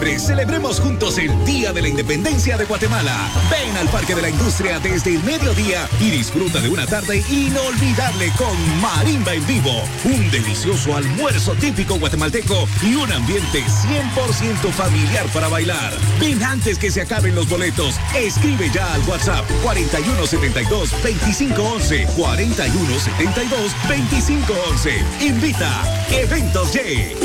septiembre celebremos juntos el Día de la Independencia de Guatemala. Ven al Parque de la Industria desde el mediodía y disfruta de una tarde inolvidable con marimba en vivo, un delicioso almuerzo típico guatemalteco y un ambiente 100% familiar para bailar. Ven antes que se acaben los boletos. Escribe ya al WhatsApp 4172-2511, 4172-2511. Invita Eventos Y.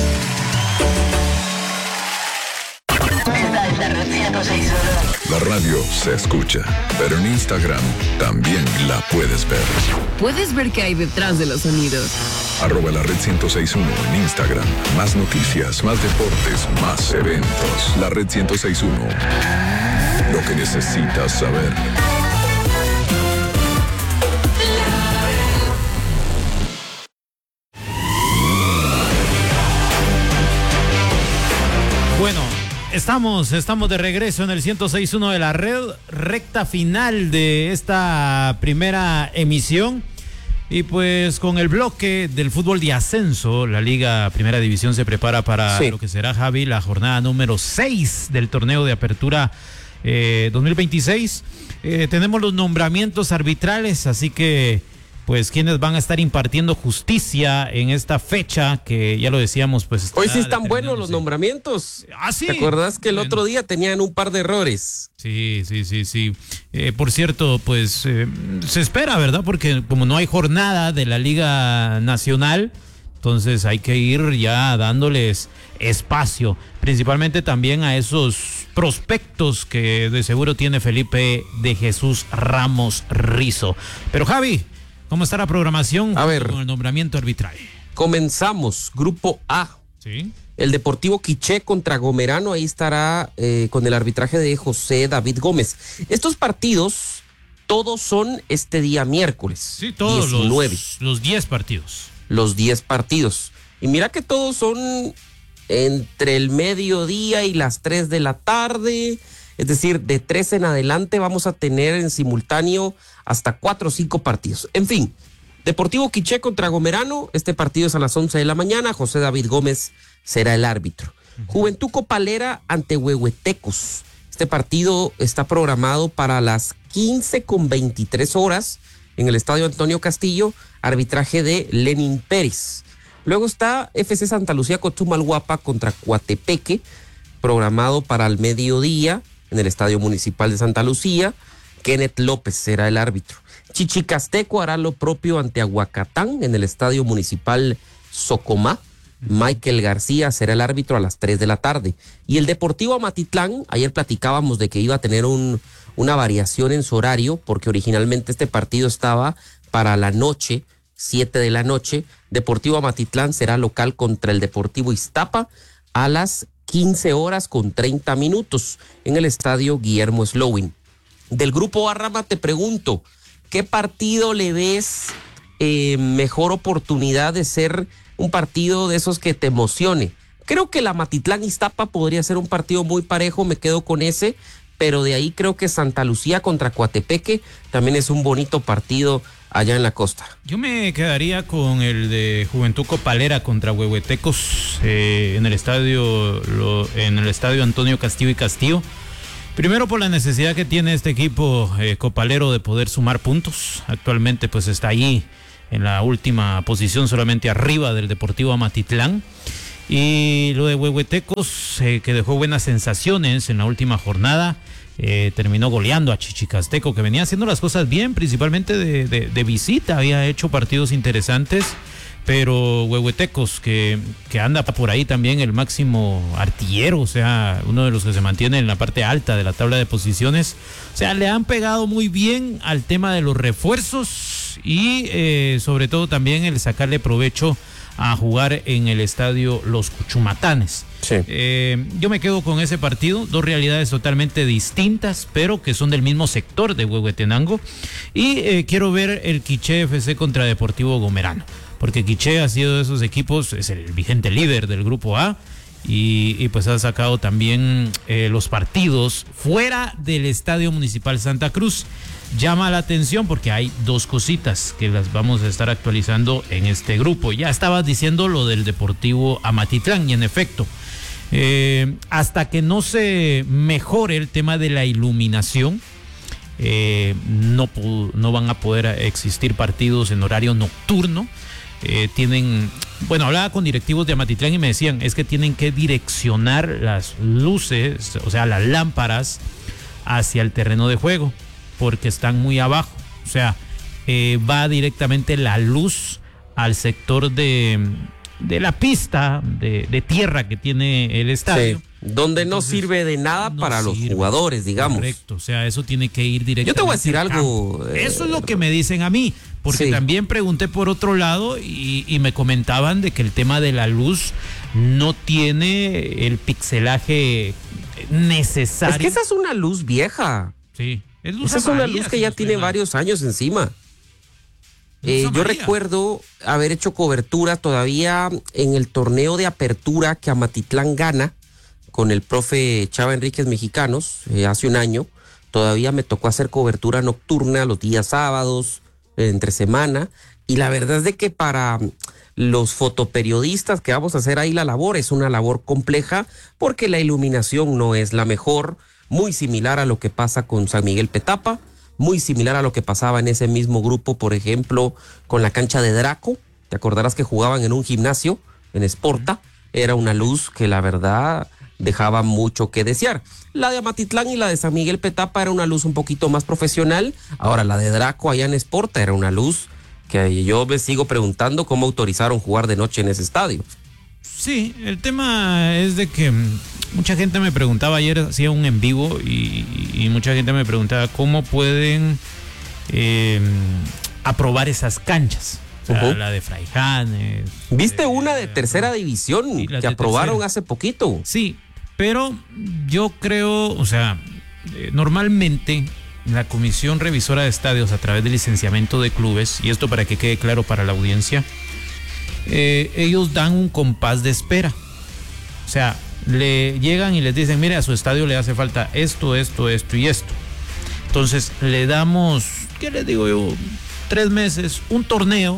La radio se escucha, pero en Instagram también la puedes ver. Puedes ver qué hay detrás de los sonidos. @la red 1061 en Instagram. Más noticias, más deportes, más eventos. La red 1061. Lo que necesitas saber. Bueno, estamos de regreso en el 106.1 de la red, recta final de esta primera emisión. Y pues con el bloque del fútbol de ascenso, la Liga Primera División se prepara para lo que será, Javi, la jornada número 6 del torneo de apertura 2026. Tenemos los nombramientos arbitrales, así que pues quienes van a estar impartiendo justicia en esta fecha, que ya lo decíamos, pues hoy sí están buenos los nombramientos. Sí. ¿Te acuerdas que el otro día tenían un par de errores? Sí. Por cierto, pues se espera, ¿verdad? Porque como no hay jornada de la Liga Nacional, entonces hay que ir ya dándoles espacio, principalmente también a esos prospectos que de seguro tiene Felipe de Jesús Ramos Rizo. Pero Javi, ¿cómo está la programación con el nombramiento arbitral? Comenzamos, Grupo A. Sí. El Deportivo Quiché contra Gomerano, ahí estará con el arbitraje de José David Gómez. Estos partidos, todos son este día miércoles. Sí, todos 19. Los 10 partidos. Los 10 partidos. Y mira que todos son entre el mediodía y las 3 de la tarde. Es decir, de 3 en adelante vamos a tener en simultáneo hasta 4 o 5 partidos. En fin, Deportivo Quiché contra Gomerano, este partido es a las 11 de la mañana, José David Gómez será el árbitro. Juventud Copalera ante Huehuetecos. Este partido está programado para las 15:23 en el Estadio Antonio Castillo, arbitraje de Lenin Pérez. Luego está FC Santa Lucía Cochumalguapa contra Coatepeque, programado para el mediodía en el Estadio Municipal de Santa Lucía. Kenneth López será el árbitro. Chichicasteco hará lo propio ante Aguacatán en el Estadio Municipal Socomá. Michael García será el árbitro a las 3 de la tarde. Y el Deportivo Amatitlán, ayer platicábamos de que iba a tener una variación en su horario, porque originalmente este partido estaba para la noche, 7 de la noche. Deportivo Amatitlán será local contra el Deportivo Iztapa a las 15:30 en el Estadio Guillermo Slowin. Del Grupo A, Rama, te pregunto, ¿qué partido le ves mejor oportunidad de ser un partido de esos que te emocione? Creo que la Amatitlán-Iztapa podría ser un partido muy parejo, me quedo con ese, pero de ahí creo que Santa Lucía contra Coatepeque también es un bonito partido allá en la costa. Yo me quedaría con el de Juventud Copalera contra Huehuetecos en el estadio Antonio Castillo y Castillo. Primero por la necesidad que tiene este equipo copalero de poder sumar puntos. Actualmente pues está ahí en la última posición, solamente arriba del Deportivo Amatitlán. Y lo de Huehuetecos, que dejó buenas sensaciones en la última jornada. Terminó goleando a Chichicasteco, que venía haciendo las cosas bien, principalmente de visita, había hecho partidos interesantes, pero Huehuetecos que anda por ahí también el máximo artillero, o sea, uno de los que se mantiene en la parte alta de la tabla de posiciones, o sea, le han pegado muy bien al tema de los refuerzos y sobre todo también el sacarle provecho a jugar en el estadio Los Cuchumatanes. Sí. Yo me quedo con ese partido, dos realidades totalmente distintas, pero que son del mismo sector de Huehuetenango. Y quiero ver el Quiché FC contra Deportivo Gomerano, porque Quiché ha sido de esos equipos, es el vigente líder del Grupo A, y pues ha sacado también los partidos fuera del Estadio Municipal Santa Cruz. Llama la atención porque hay dos cositas que las vamos a estar actualizando en este grupo. Ya estabas diciendo lo del Deportivo Amatitlán, y en efecto, Hasta que no se mejore el tema de la iluminación, no van a poder existir partidos en horario nocturno. Hablaba con directivos de Amatitlán y me decían, es que tienen que direccionar las luces, o sea, las lámparas hacia el terreno de juego, porque están muy abajo. O sea, va directamente la luz al sector de la pista de tierra que tiene el estadio. Sí, donde entonces, no sirve de nada para los jugadores, digamos. Correcto, o sea, eso tiene que ir directamente. Yo te voy a decir algo. Eso es lo que me dicen a mí, porque también pregunté por otro lado y me comentaban de que el tema de la luz no tiene el pixelaje necesario. Es que esa es una luz vieja. Sí, esa es una luz que ya tiene varios años encima. Yo recuerdo haber hecho cobertura todavía en el torneo de apertura que Amatitlán gana con el profe Chava Enríquez Mexicanos hace un año. Todavía me tocó hacer cobertura nocturna los días sábados, entre semana, y la verdad es de que para los fotoperiodistas que vamos a hacer ahí la labor es una labor compleja porque la iluminación no es la mejor, muy similar a lo que pasa con San Miguel Petapa, muy similar a lo que pasaba en ese mismo grupo, por ejemplo, con la cancha de Draco. Te acordarás que jugaban en un gimnasio, en Sporta. Era una luz que la verdad dejaba mucho que desear. La de Amatitlán y la de San Miguel Petapa era una luz un poquito más profesional. Ahora, la de Draco allá en Sporta era una luz que yo me sigo preguntando cómo autorizaron jugar de noche en ese estadio. Sí, el tema es de que mucha gente me preguntaba, ayer hacía un en vivo y mucha gente me preguntaba cómo pueden aprobar esas canchas. O sea, la de Fraijanes. ¿Viste una de tercera división que aprobaron hace poquito? Sí, pero yo creo, o sea, normalmente la Comisión Revisora de Estadios a través del licenciamiento de clubes, y esto para que quede claro para la audiencia, ellos dan un compás de espera. O sea, le llegan y les dicen, mire, a su estadio le hace falta esto, esto, esto y esto. Entonces le damos, ¿qué les digo yo? 3 meses, un torneo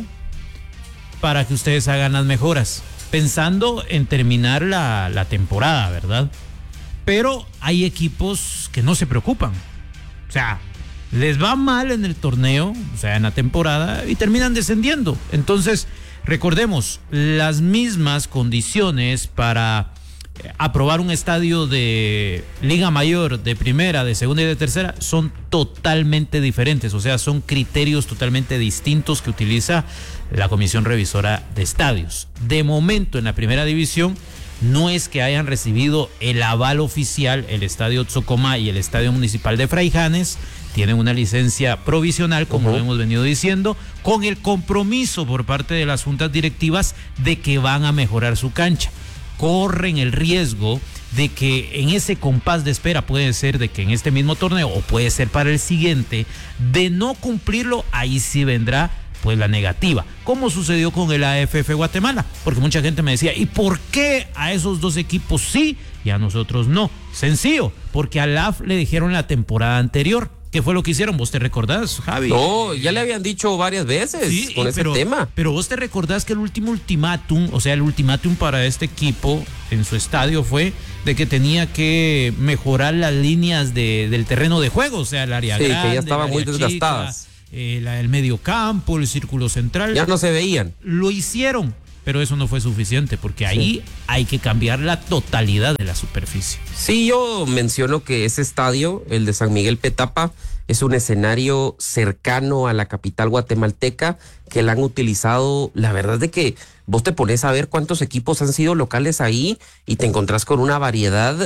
para que ustedes hagan las mejoras, pensando en terminar la temporada, ¿verdad? Pero hay equipos que no se preocupan. O sea, les va mal en el torneo, o sea, en la temporada, y terminan descendiendo. Entonces, recordemos, las mismas condiciones para aprobar un estadio de Liga Mayor, de primera, de segunda y de tercera, son totalmente diferentes. O sea, son criterios totalmente distintos que utiliza la Comisión Revisora de Estadios. De momento, en la primera división, no es que hayan recibido el aval oficial el Estadio Tzocomá y el Estadio Municipal de Fraijanes. Tienen una licencia provisional, como lo hemos venido diciendo, con el compromiso por parte de las juntas directivas de que van a mejorar su cancha. Corren el riesgo de que en ese compás de espera, puede ser de que en este mismo torneo o puede ser para el siguiente, de no cumplirlo, ahí sí vendrá pues la negativa, como sucedió con el AFF Guatemala, porque mucha gente me decía, ¿y por qué a esos 2 equipos sí y a nosotros no? Sencillo, porque al AF le dijeron la temporada anterior. ¿Qué fue lo que hicieron? ¿Vos te recordás, Javi? No, ya le habían dicho varias veces con ese tema. Pero vos te recordás que el último ultimátum, o sea, el ultimátum para este equipo en su estadio fue de que tenía que mejorar las líneas del terreno de juego, o sea, el área grande, que ya estaban muy desgastadas. El medio campo, el círculo central. Ya no se veían. Lo hicieron, pero eso no fue suficiente, porque ahí hay que cambiar la totalidad de la superficie. Sí, yo menciono que ese estadio, el de San Miguel Petapa, es un escenario cercano a la capital guatemalteca que la han utilizado. La verdad es de que vos te pones a ver cuántos equipos han sido locales ahí y te encontrás con una variedad.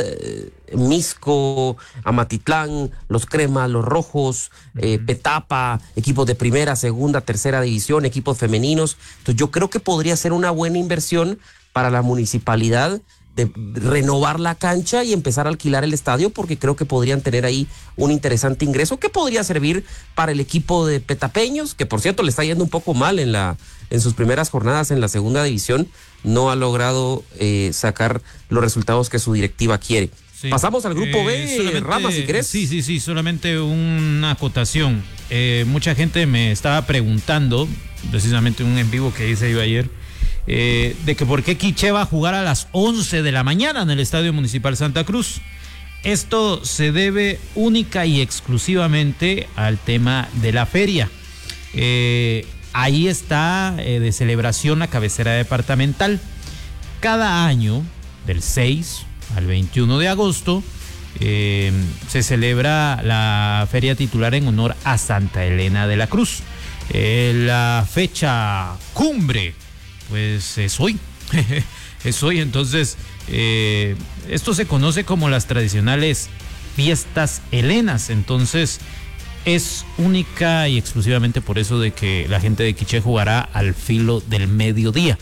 Misco, Amatitlán, los Cremas, los Rojos, Petapa, equipos de primera, segunda, tercera división, equipos femeninos. Entonces yo creo que podría ser una buena inversión para la municipalidad de renovar la cancha y empezar a alquilar el estadio, porque creo que podrían tener ahí un interesante ingreso que podría servir para el equipo de petapeños, que por cierto le está yendo un poco mal en sus primeras jornadas en la segunda división. No ha logrado sacar los resultados que su directiva quiere. Sí. Pasamos al grupo B, Rama, si querés. Sí, solamente una acotación. Mucha gente me estaba preguntando, precisamente un en vivo que hice yo ayer, de que por qué Quiché va a jugar a las 11 de la mañana en el Estadio Municipal Santa Cruz. Esto se debe única y exclusivamente al tema de la feria. Ahí está de celebración la cabecera departamental. Cada año, del 6 al 21 de agosto, se celebra la feria titular en honor a Santa Elena de la Cruz. La fecha cumbre, pues es hoy. Es hoy, entonces esto se conoce como las tradicionales fiestas helenas. Entonces es única y exclusivamente por eso de que la gente de Quiché jugará al filo del mediodía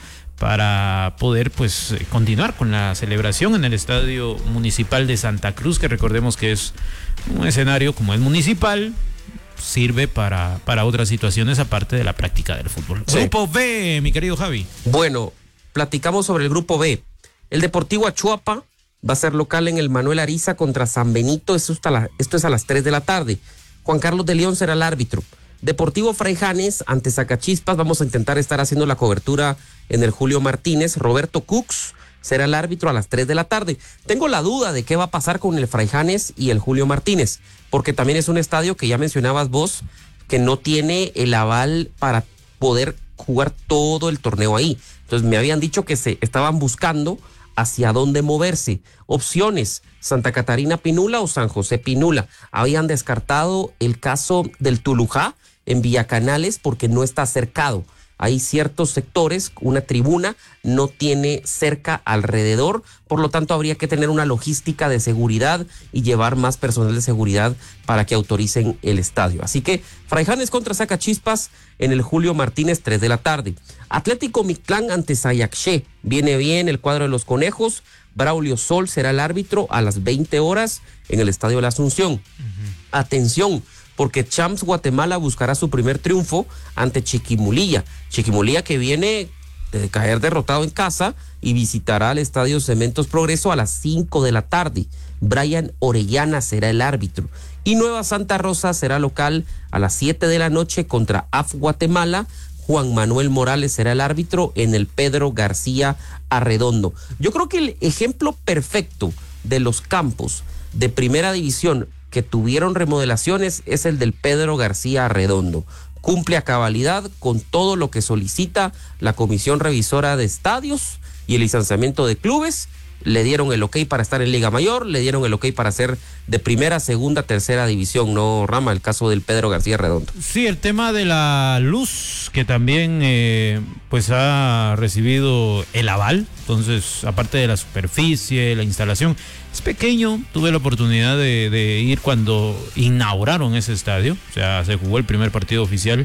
para poder pues continuar con la celebración en el Estadio Municipal de Santa Cruz, que recordemos que es un escenario como es municipal, sirve para otras situaciones aparte de la práctica del fútbol. Sí. Grupo B, mi querido Javi. Bueno, platicamos sobre el Grupo B. El Deportivo Achuapa va a ser local en el Manuel Ariza contra San Benito. Esto es a las 3 de la tarde. Juan Carlos de León será el árbitro. Deportivo Fraijanes ante Zacachispas. Vamos a intentar estar haciendo la cobertura en el Julio Martínez. Roberto Cux será el árbitro a las 3 de la tarde. Tengo la duda de qué va a pasar con el Fraijanes y el Julio Martínez, porque también es un estadio que ya mencionabas vos, que no tiene el aval para poder jugar todo el torneo ahí. Entonces me habían dicho que se estaban buscando hacia dónde moverse. Opciones: Santa Catarina Pinula o San José Pinula. Habían descartado el caso del Tulujá en Villacanales porque no está cercado. Hay ciertos sectores, una tribuna no tiene cerca alrededor, por lo tanto habría que tener una logística de seguridad y llevar más personal de seguridad para que autoricen el estadio. Así que Fraijanes contra Zacachispas en el Julio Martínez, 3 de la tarde. Atlético Mictlán ante Sayaxché. Viene bien el cuadro de los Conejos. Braulio Sol será el árbitro a las 20 horas en el Estadio de la Asunción. Atención, porque Champs Guatemala buscará su primer triunfo ante Chiquimulilla. Chiquimulilla que viene de caer derrotado en casa y visitará el Estadio Cementos Progreso a las 5 de la tarde. Brian Orellana será el árbitro. Y Nueva Santa Rosa será local a las 7 de la noche contra AF Guatemala. Juan Manuel Morales será el árbitro en el Pedro García Arredondo. Yo creo que el ejemplo perfecto de los campos de primera división que tuvieron remodelaciones es el del Pedro García Arredondo. Cumple a cabalidad con todo lo que solicita la Comisión Revisora de Estadios y el licenciamiento de clubes. Le dieron el ok para estar en Liga Mayor, le dieron el ok para ser de primera, segunda, tercera división, ¿no, Rama? El caso del Pedro García Redondo. Sí, el tema de la luz, que también pues ha recibido el aval. Entonces, aparte de la superficie, la instalación, es pequeño. Tuve la oportunidad de ir cuando inauguraron ese estadio. O sea, se jugó el primer partido oficial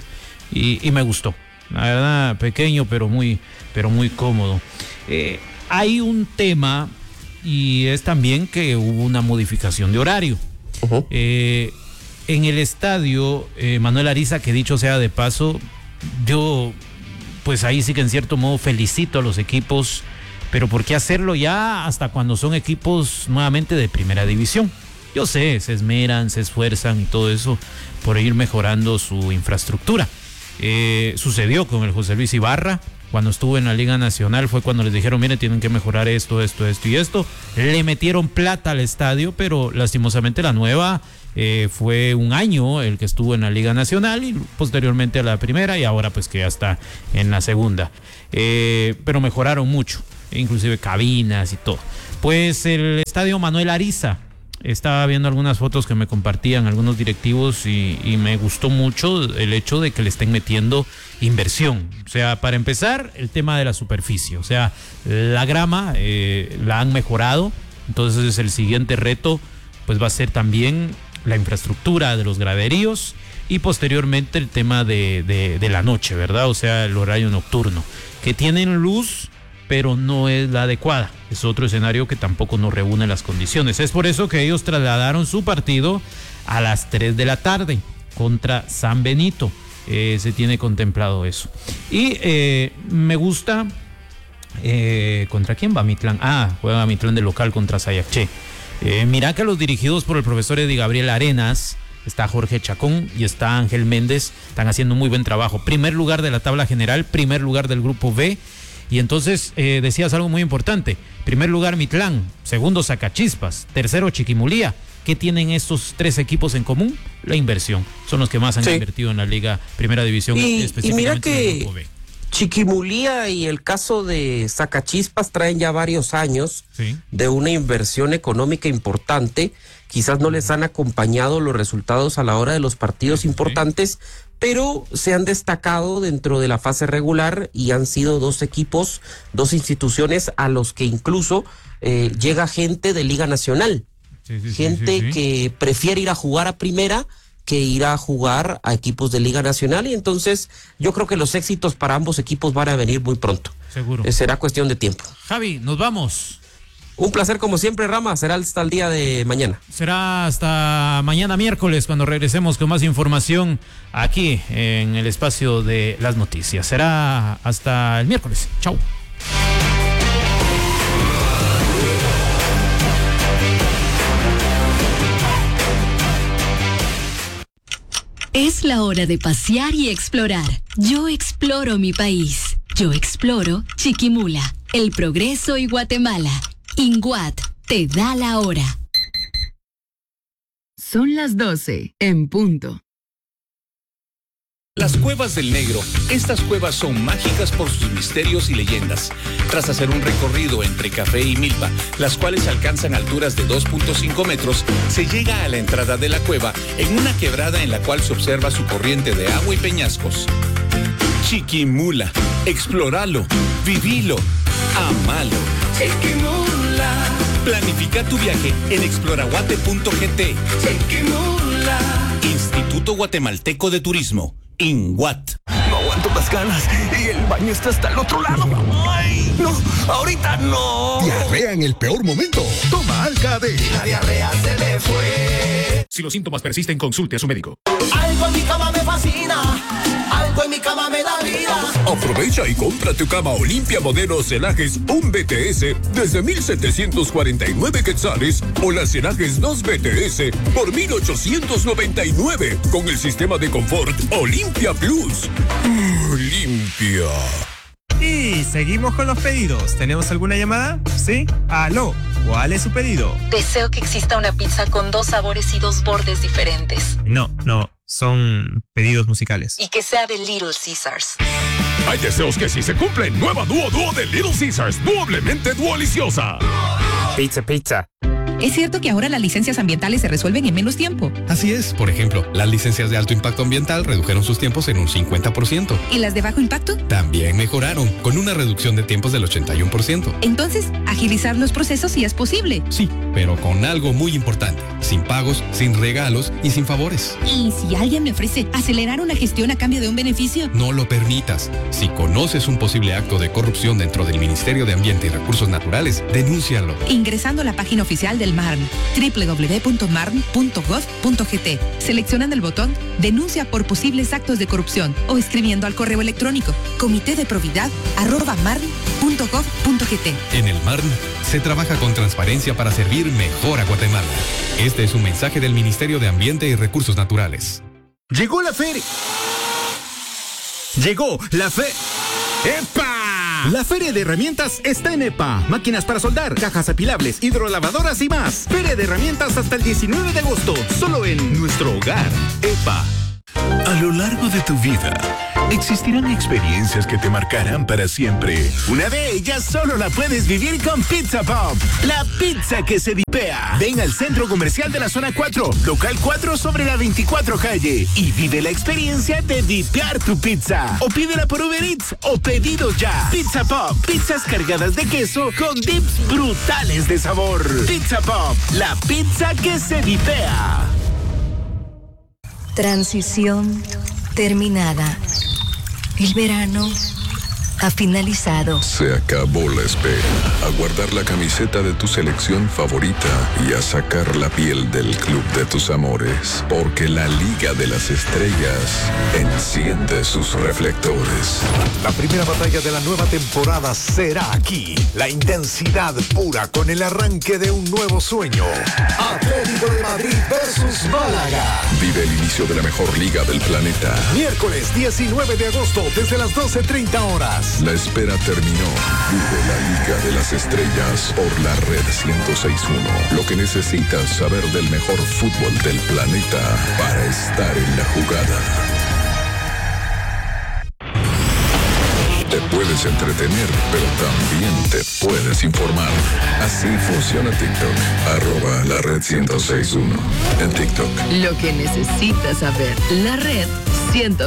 y me gustó. La verdad, pequeño, pero muy cómodo. Hay un tema y es también que hubo una modificación de horario. Uh-huh. En el estadio Manuel Ariza, que dicho sea de paso, yo pues ahí sí que en cierto modo felicito a los equipos, pero ¿por qué hacerlo ya hasta cuando son equipos nuevamente de primera división? Yo sé, se esmeran, se esfuerzan y todo eso por ir mejorando su infraestructura. Sucedió con el José Luis Ibarra. Cuando estuvo en la Liga Nacional fue cuando les dijeron, mire, tienen que mejorar esto y esto. Le metieron plata al estadio, pero lastimosamente la nueva fue un año el que estuvo en la Liga Nacional y posteriormente a la primera y ahora pues que ya está en la segunda. Pero mejoraron mucho, inclusive cabinas y todo. Pues el estadio Manuel Ariza. Estaba viendo algunas fotos que me compartían algunos directivos y me gustó mucho el hecho de que le estén metiendo inversión. O sea, para empezar, el tema de la superficie. O sea, la grama la han mejorado. Entonces el siguiente reto pues va a ser también la infraestructura de los graderíos y posteriormente el tema de la noche, ¿verdad? O sea, el horario nocturno. Que tienen luz, pero no es la adecuada. Es otro escenario que tampoco nos reúne las condiciones. Es por eso que ellos trasladaron su partido a las 3 de la tarde contra San Benito. Se tiene contemplado eso. Y me gusta... ¿contra quién va Mictlán? Juega Mictlán de local contra Sayaxché. Mira que los dirigidos por el profesor Eddie Gabriel Arenas, está Jorge Chacón y está Ángel Méndez, están haciendo muy buen trabajo. Primer lugar de la tabla general, primer lugar del grupo B. Y entonces decías algo muy importante. Primer lugar Mitlán, segundo Sacachispas, tercero Chiquimulía. ¿Qué tienen estos 3 equipos en común? La inversión. Son los que más han invertido en la Liga Primera División, específicamente y mira en que el Grupo B. Chiquimulía y el caso de Sacachispas traen ya varios años de una inversión económica importante. Quizás no les han acompañado los resultados a la hora de los partidos importantes, pero se han destacado dentro de la fase regular y han sido 2 equipos, 2 instituciones a los que incluso llega gente de Liga Nacional. Gente que prefiere ir a jugar a primera que ir a jugar a equipos de Liga Nacional, y entonces yo creo que los éxitos para ambos equipos van a venir muy pronto. Seguro. Será cuestión de tiempo. Javi, nos vamos. Un placer como siempre, Rama. Será hasta el día de mañana. Será hasta mañana miércoles cuando regresemos con más información aquí en el espacio de las noticias. Será hasta el miércoles. Chau. Es la hora de pasear y explorar. Yo exploro mi país. Yo exploro Chiquimula, El Progreso y Guatemala. INGUAT te da la hora. Son las 12 en punto. Las Cuevas del Negro. Estas cuevas son mágicas por sus misterios y leyendas. Tras hacer un recorrido entre café y milpa, las cuales alcanzan alturas de 2.5 metros, se llega a la entrada de la cueva en una quebrada en la cual se observa su corriente de agua y peñascos. Chiquimula. Explóralo, vivilo, amalo. Chiquimula. Planifica tu viaje en exploraguate.gt. Chiquimula. Instituto Guatemalteco de Turismo. INGUAT. No aguanto las ganas y el baño está hasta el otro lado. ¡Ay! No, ahorita no. Diarrea en el peor momento. Toma Alka-D. La diarrea se me fue. Si los síntomas persisten, consulte a su médico. Algo en mi cama me fascina. Algo en mi cama me da vida. Aprovecha y compra tu cama Olimpia Modelo Celajes 1 BTS desde 1,749 quetzales o las Celajes 2 BTS por 1,899 con el sistema de confort Olimpia Plus. Olimpia. Y seguimos con los pedidos. ¿Tenemos alguna llamada? ¿Sí? ¡Aló! ¿Cuál es su pedido? Deseo que exista una pizza con 2 sabores y 2 bordes diferentes. No, son pedidos musicales. Y que sea de Little Caesars. Hay deseos que sí se cumplen. Nueva dúo de Little Caesars. Doblemente duoliciosa. Pizza. ¿Es cierto que ahora las licencias ambientales se resuelven en menos tiempo? Así es. Por ejemplo, las licencias de alto impacto ambiental redujeron sus tiempos en un 50%. ¿Y las de bajo impacto? También mejoraron, con una reducción de tiempos del 81%. Entonces, agilizar los procesos sí es posible. Sí, pero con algo muy importante. Sin pagos, sin regalos y sin favores. ¿Y si alguien me ofrece acelerar una gestión a cambio de un beneficio? No lo permitas. Si conoces un posible acto de corrupción dentro del Ministerio de Ambiente y Recursos Naturales, denúncialo. Ingresando a la página oficial del MARN, www.marn.gov.gt, seleccionando el botón Denuncia por posibles actos de corrupción o escribiendo al correo electrónico comitedeprobidad@marn.gov.gt. En el MARN se trabaja con transparencia para servir mejor a Guatemala. Este es un mensaje del Ministerio de Ambiente y Recursos Naturales. Llegó la feria. ¡Epa! La Feria de Herramientas está en EPA. Máquinas para soldar, cajas apilables, hidrolavadoras y más. Feria de Herramientas hasta el 19 de agosto. Solo en nuestro hogar. EPA. A lo largo de tu vida, existirán experiencias que te marcarán para siempre. Una de ellas solo la puedes vivir con Pizza Pop, la pizza que se dipea. Ven al Centro Comercial de la Zona 4, local 4 sobre la 24 calle y vive la experiencia de dipear tu pizza. O pídela por Uber Eats o pedido ya. Pizza Pop, pizzas cargadas de queso con dips brutales de sabor. Pizza Pop, la pizza que se dipea. Transición terminada. El verano ha finalizado. Se acabó la espera. A guardar la camiseta de tu selección favorita y a sacar la piel del club de tus amores. Porque la Liga de las Estrellas enciende sus reflectores. La primera batalla de la nueva temporada será aquí. La intensidad pura con el arranque de un nuevo sueño. Atlético de Madrid versus versus Málaga. Vive el inicio de la mejor liga del planeta. Miércoles 19 de agosto desde las 12:30 horas. La espera terminó. Vive la Liga de las Estrellas por la Red 106.1. Lo que necesitas saber del mejor fútbol del planeta para estar en la jugada. Te puedes entretener, pero también te puedes informar. Así funciona TikTok. @la Red 106.1 en TikTok. Lo que necesitas saber. La Red 106.1.